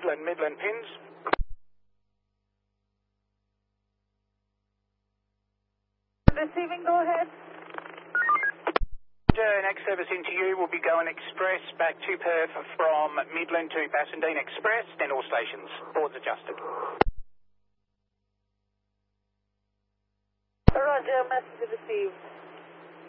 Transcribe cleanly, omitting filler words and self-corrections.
Midland pins. Receiving, go ahead. Next service into you will be going express back to Perth from Midland to Bassendean Express, then all stations. Boards adjusted. Roger, message received.